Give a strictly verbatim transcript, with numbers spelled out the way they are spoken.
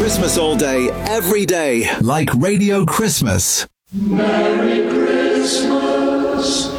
Christmas all day, every day. Like Radio Christmas. Merry Christmas.